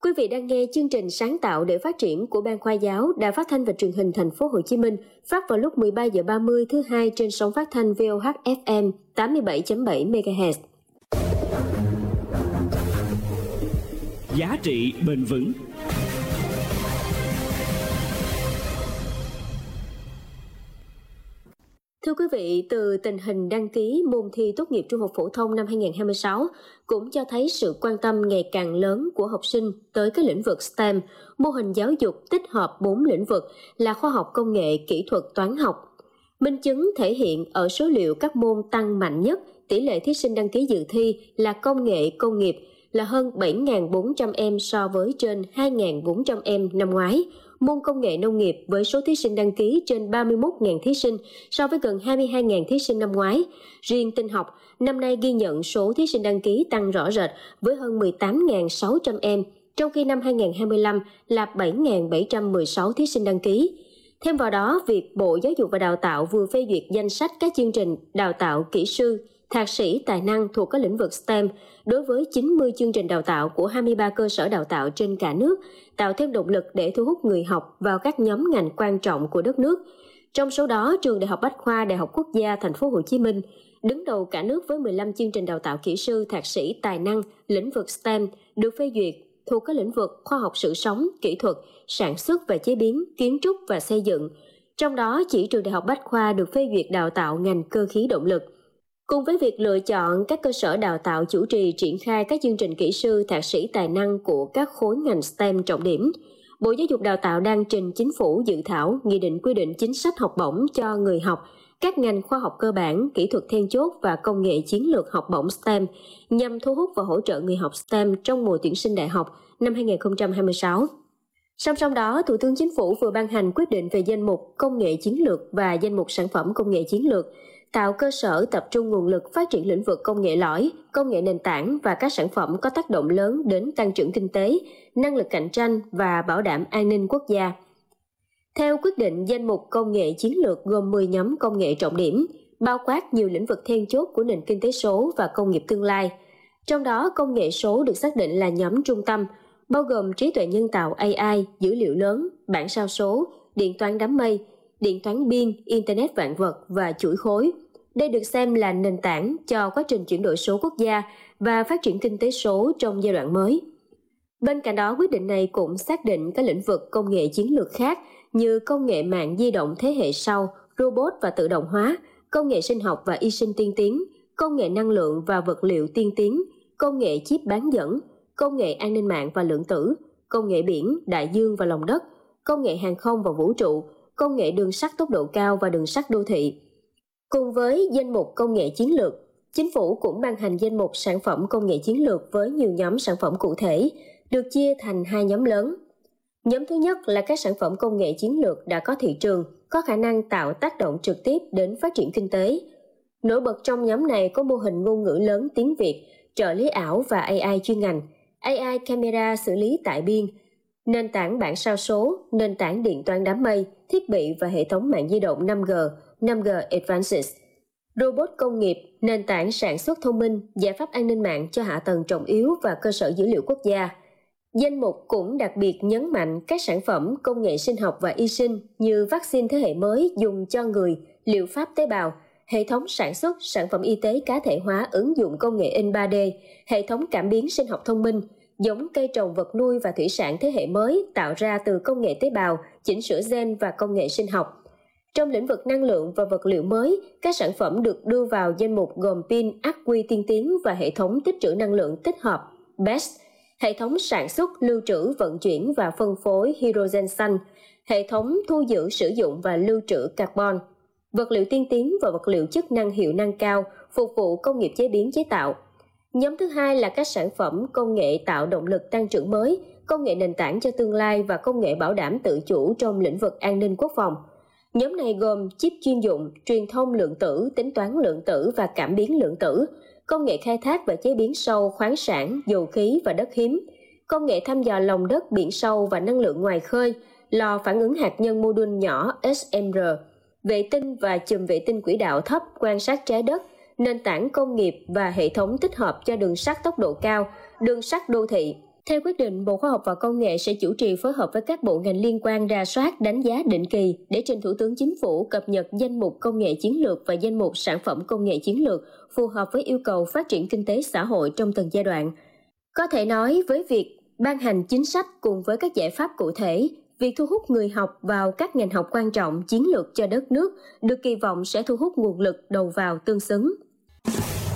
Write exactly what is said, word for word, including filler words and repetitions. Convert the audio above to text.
Quý vị đang nghe chương trình Sáng tạo để phát triển của Ban Khoa giáo Đài Phát thanh và Truyền hình Thành phố Hồ Chí Minh, phát vào lúc mười ba giờ ba mươi thứ hai trên sóng phát thanh vê o hát ép em tám mươi bảy chấm bảy mê ga héc. Giá trị bền vững. Thưa quý vị, từ tình hình đăng ký môn thi tốt nghiệp trung học phổ thông năm hai không hai sáu cũng cho thấy sự quan tâm ngày càng lớn của học sinh tới các lĩnh vực STEM, mô hình giáo dục tích hợp bốn lĩnh vực là khoa học, công nghệ, kỹ thuật, toán học. Minh chứng thể hiện ở số liệu các môn tăng mạnh nhất, tỷ lệ thí sinh đăng ký dự thi là công nghệ, công nghiệp là hơn bảy nghìn bốn trăm em so với trên hai nghìn bốn trăm em năm ngoái. Môn công nghệ nông nghiệp với số thí sinh đăng ký trên ba mươi mốt nghìn thí sinh so với gần hai mươi hai nghìn thí sinh năm ngoái. Riêng tin học, năm nay ghi nhận số thí sinh đăng ký tăng rõ rệt với hơn mười tám nghìn sáu trăm em, trong khi năm hai không hai lăm là bảy nghìn bảy trăm mười sáu thí sinh đăng ký. Thêm vào đó, việc Bộ Giáo dục và Đào tạo vừa phê duyệt danh sách các chương trình đào tạo kỹ sư, thạc sĩ tài năng thuộc các lĩnh vực STEM đối với chín mươi chương trình đào tạo của hai mươi ba cơ sở đào tạo trên cả nước, tạo thêm động lực để thu hút người học vào các nhóm ngành quan trọng của đất nước. Trong số đó, trường Đại học Bách khoa Đại học Quốc gia Thành phố Hồ Chí Minh đứng đầu cả nước với mười lăm chương trình đào tạo kỹ sư, thạc sĩ tài năng lĩnh vực STEM được phê duyệt thuộc các lĩnh vực khoa học sự sống, kỹ thuật, sản xuất và chế biến, kiến trúc và xây dựng. Trong đó, chỉ trường Đại học Bách khoa được phê duyệt đào tạo ngành cơ khí động lực. Cùng với việc lựa chọn các cơ sở đào tạo chủ trì triển khai các chương trình kỹ sư, thạc sĩ tài năng của các khối ngành STEM trọng điểm, Bộ Giáo dục Đào tạo đang trình Chính phủ dự thảo nghị định quy định chính sách học bổng cho người học các ngành khoa học cơ bản, kỹ thuật then chốt và công nghệ chiến lược học bổng STEM nhằm thu hút và hỗ trợ người học STEM trong mùa tuyển sinh đại học năm hai không hai sáu. Song song đó, Thủ tướng Chính phủ vừa ban hành quyết định về danh mục công nghệ chiến lược và danh mục sản phẩm công nghệ chiến lược, tạo cơ sở tập trung nguồn lực phát triển lĩnh vực công nghệ lõi, công nghệ nền tảng và các sản phẩm có tác động lớn đến tăng trưởng kinh tế, năng lực cạnh tranh và bảo đảm an ninh quốc gia. Theo quyết định, danh mục công nghệ chiến lược gồm mười nhóm công nghệ trọng điểm, bao quát nhiều lĩnh vực then chốt của nền kinh tế số và công nghiệp tương lai. Trong đó, công nghệ số được xác định là nhóm trung tâm, bao gồm trí tuệ nhân tạo A I, dữ liệu lớn, bản sao số, điện toán đám mây, điện toán biên, Internet vạn vật và chuỗi khối. Đây được xem là nền tảng cho quá trình chuyển đổi số quốc gia và phát triển kinh tế số trong giai đoạn mới. Bên cạnh đó, quyết định này cũng xác định các lĩnh vực công nghệ chiến lược khác như công nghệ mạng di động thế hệ sau, robot và tự động hóa, công nghệ sinh học và y sinh tiên tiến, công nghệ năng lượng và vật liệu tiên tiến, công nghệ chip bán dẫn, công nghệ an ninh mạng và lượng tử, công nghệ biển, đại dương và lòng đất, công nghệ hàng không và vũ trụ, công nghệ đường sắt tốc độ cao và đường sắt đô thị. Cùng với danh mục công nghệ chiến lược, Chính phủ cũng ban hành danh mục sản phẩm công nghệ chiến lược với nhiều nhóm sản phẩm cụ thể, được chia thành hai nhóm lớn. Nhóm thứ nhất là các sản phẩm công nghệ chiến lược đã có thị trường, có khả năng tạo tác động trực tiếp đến phát triển kinh tế. Nổi bật trong nhóm này có mô hình ngôn ngữ lớn tiếng Việt, trợ lý ảo và A I chuyên ngành, A I camera xử lý tại biên, nền tảng bản sao số, nền tảng điện toán đám mây, thiết bị và hệ thống mạng di động năm G, năm G Advanced, robot công nghiệp, nền tảng sản xuất thông minh, giải pháp an ninh mạng cho hạ tầng trọng yếu và cơ sở dữ liệu quốc gia. Danh mục cũng đặc biệt nhấn mạnh các sản phẩm công nghệ sinh học và y sinh như vaccine thế hệ mới dùng cho người, liệu pháp tế bào, hệ thống sản xuất, sản phẩm y tế cá thể hóa ứng dụng công nghệ in ba D, hệ thống cảm biến sinh học thông minh, giống cây trồng vật nuôi và thủy sản thế hệ mới tạo ra từ công nghệ tế bào, chỉnh sửa gen và công nghệ sinh học. Trong lĩnh vực năng lượng và vật liệu mới, các sản phẩm được đưa vào danh mục gồm pin ắc quy tiên tiến và hệ thống tích trữ năng lượng tích hợp B E S S, hệ thống sản xuất, lưu trữ, vận chuyển và phân phối hydrogen xanh, hệ thống thu giữ, sử dụng và lưu trữ carbon, vật liệu tiên tiến và vật liệu chức năng hiệu năng cao phục vụ công nghiệp chế biến chế tạo. Nhóm thứ hai là các sản phẩm công nghệ tạo động lực tăng trưởng mới, công nghệ nền tảng cho tương lai và công nghệ bảo đảm tự chủ trong lĩnh vực an ninh quốc phòng. Nhóm này gồm chip chuyên dụng, truyền thông lượng tử, tính toán lượng tử và cảm biến lượng tử, công nghệ khai thác và chế biến sâu khoáng sản, dầu khí và đất hiếm, công nghệ thăm dò lòng đất, biển sâu và năng lượng ngoài khơi, lò phản ứng hạt nhân mô đun nhỏ S M R, vệ tinh và chùm vệ tinh quỹ đạo thấp quan sát trái đất, nền tảng công nghiệp và hệ thống tích hợp cho đường sắt tốc độ cao, đường sắt đô thị, Theo quyết định, Bộ Khoa học và Công nghệ sẽ chủ trì phối hợp với các bộ ngành liên quan rà soát, đánh giá định kỳ để trình Thủ tướng Chính phủ cập nhật danh mục công nghệ chiến lược và danh mục sản phẩm công nghệ chiến lược phù hợp với yêu cầu phát triển kinh tế xã hội trong từng giai đoạn. Có thể nói, với việc ban hành chính sách cùng với các giải pháp cụ thể, việc thu hút người học vào các ngành học quan trọng chiến lược cho đất nước được kỳ vọng sẽ thu hút nguồn lực đầu vào tương xứng.